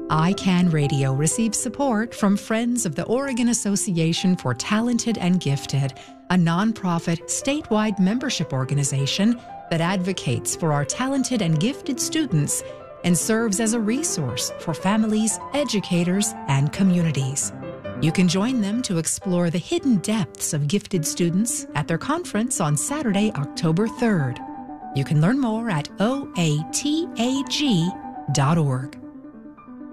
iCan Radio receives support from Friends of the Oregon Association for Talented and Gifted, a nonprofit statewide membership organization that advocates for our talented and gifted students and serves as a resource for families, educators, and communities. You can join them to explore the hidden depths of gifted students at their conference on Saturday, October 3rd. You can learn more at oatag.org.